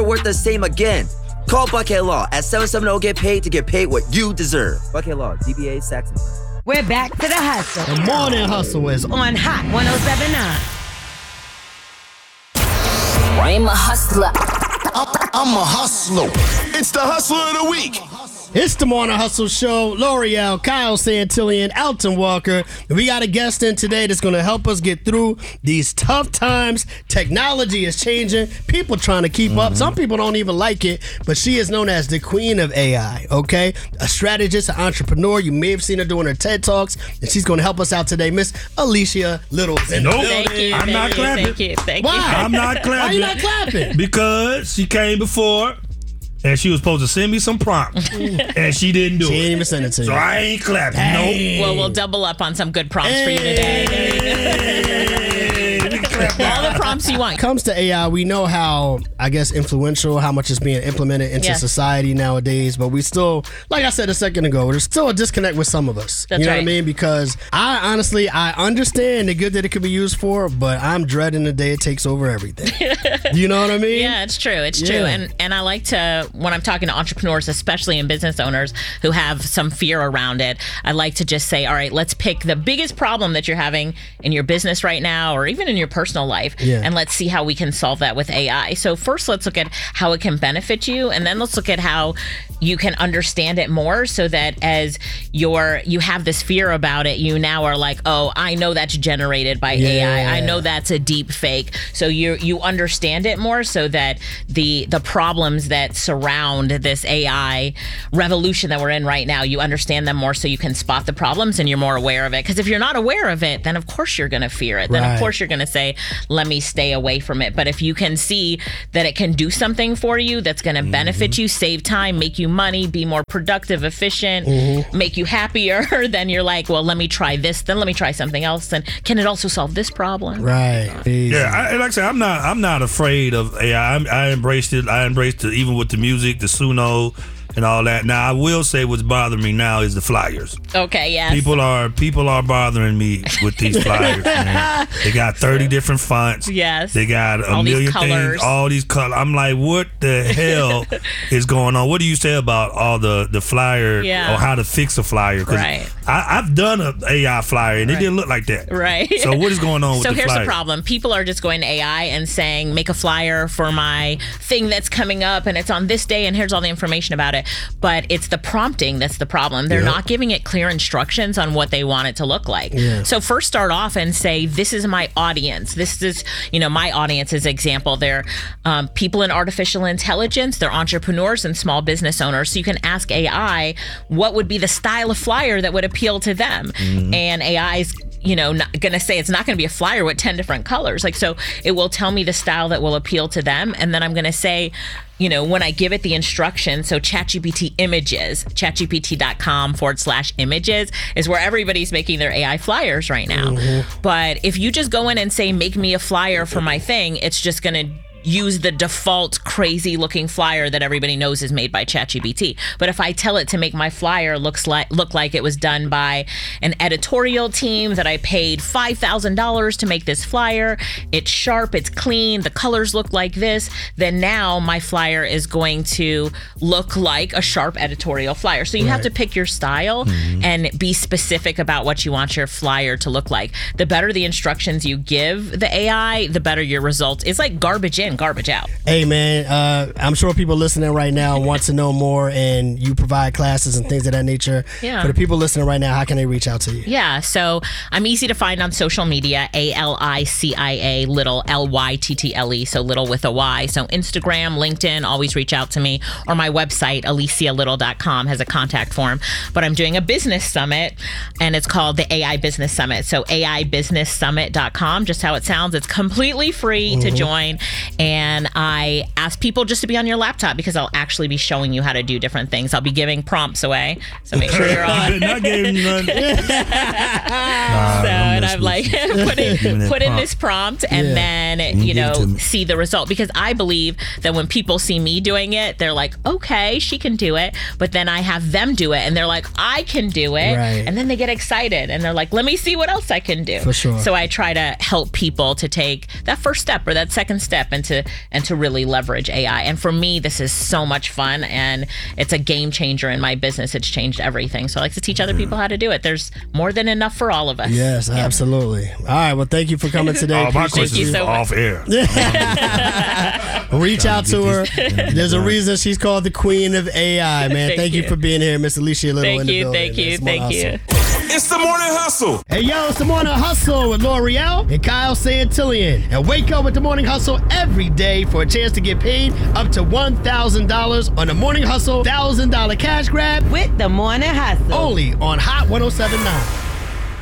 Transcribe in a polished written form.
worth the same again. Call Buckhead Law at 770-GET-PAID to get paid what you deserve. Buckhead Law, DBA Saxon. We're back to the hustle. The morning hustle is On Hot 107.9. I'm a hustler. I'm a hustler. It's the hustler of the week. It's the Morning Hustle Show. L'Oreal, Kyle Santillan, Alton Walker. We got a guest in today that's going to help us get through these tough times. Technology is changing. People trying to keep up. Some people don't even like it, but she is known as the queen of AI, okay? A strategist, an entrepreneur. You may have seen her doing her TED Talks, and she's going to help us out today. Miss Alicia Little's in the building. Thank you. I'm not clapping. Thank you. Why? I'm not clapping. Why you not clapping? Because she came before and she was supposed to send me some prompts and she didn't do She it. ain't even sent it to you. So I ain't clapping. Nope. Well, we'll double up on some good prompts for you today. All the prompts you want. Comes to AI, we know how, I guess, influential, how much is being implemented into society nowadays, but we still, like I said a second ago, there's still a disconnect with some of us. That's you know right. what I mean? Because I understand the good that it could be used for, but I'm dreading the day it takes over everything. You know what I mean? Yeah, it's true. It's true. And I like to, when I'm talking to entrepreneurs, especially and business owners who have some fear around it, I like to just say, all right, let's pick the biggest problem that you're having in your business right now, or even in your personal life, and let's see how we can solve that with AI. So first, let's look at how it can benefit you, and then let's look at how you can understand it more, so that as you have this fear about it, you now are like, oh, I know that's generated by AI. I know that's a deep fake. So you understand it more, so that the problems that surround this AI revolution that we're in right now, you understand them more, so you can spot the problems and you're more aware of it. Because if you're not aware of it, then of course you're going to fear it. Then of course you're going to say, let me stay away from it. But if you can see that it can do something for you that's going to benefit you, save time, make you money, be more productive, efficient, make you happier, then you're like, well, let me try this, then let me try something else, and can it also solve this problem? Right. Easy. Yeah, like I said, I'm not afraid of AI. I embraced it. I embraced it even with the music, the Suno, and all that. Now I will say what's bothering me now is the flyers. Okay, yes. People are bothering me with these flyers, man. They got 30 different fonts. Yes. They got all a million these colors. things, all these colors. I'm like, what the hell is going on? What do you say about all the flyer or how to fix a flyer? Right. I've done an AI flyer and it didn't look like that. Right. So what is going on with the flyer? So here's the problem. People are just going to AI and saying, make a flyer for my thing that's coming up and it's on this day and here's all the information about it. But it's the prompting that's the problem. They're not giving it clear instructions on what they want it to look like. Yeah. So first start off and say, this is my audience. This is, my audience's example. They're people in artificial intelligence, they're entrepreneurs and small business owners. So you can ask AI, what would be the style of flyer that would appeal to them? And AI is not gonna say, it's not gonna be a flyer with 10 different colors. So it will tell me the style that will appeal to them. And then I'm gonna say, when I give it the instructions, so ChatGPT images, chatgpt.com/images is where everybody's making their AI flyers right now. But if you just go in and say, make me a flyer for my thing, it's just gonna use the default crazy looking flyer that everybody knows is made by ChatGPT. But if I tell it to make my flyer look like it was done by an editorial team that I paid $5,000 to make this flyer, it's sharp, it's clean, the colors look like this, then now my flyer is going to look like a sharp editorial flyer. So you have to pick your style and be specific about what you want your flyer to look like. The better the instructions you give the AI, the better your results. It's like garbage in, garbage out. Hey man, I'm sure people listening right now want to know more, and you provide classes and things of that nature. Yeah. For the people listening right now, how can they reach out to you? Yeah, so I'm easy to find on social media, ALICIA, Little, LYTTLE, so Little with a Y. So Instagram, LinkedIn, always reach out to me, or my website, alicialittle.com, has a contact form. But I'm doing a business summit, and it's called the AI Business Summit. So AIBusinessSummit.com, just how it sounds. It's completely free to join. And I ask people just to be on your laptop because I'll actually be showing you how to do different things. I'll be giving prompts away. So make sure you're on. Not giving you none. And I'm like, put in this prompt and then, see the result. Because I believe that when people see me doing it, they're like, okay, she can do it. But then I have them do it and they're like, I can do it. Right. And then they get excited and they're like, let me see what else I can do. For sure. So I try to help people to take that first step or that second step and to really leverage AI. And for me, this is so much fun, and it's a game changer in my business. It's changed everything. So I like to teach other people how to do it. There's more than enough for all of us. Yes, absolutely. All right, well, thank you for coming today. All my Appreciate questions you are so off air. Reach out to her. There's a reason she's called the queen of AI, man. Thank you for being here, Miss Alicia Little. Thank in the you, building, thank you. It's the morning hustle. Hey, yo, it's the Morning Hustle with L'Oreal and Kyle Santillian. And wake up with the Morning Hustle every day for a chance to get paid up to $1,000 on the Morning Hustle $1,000 cash grab With the Morning Hustle. only on Hot 107.9.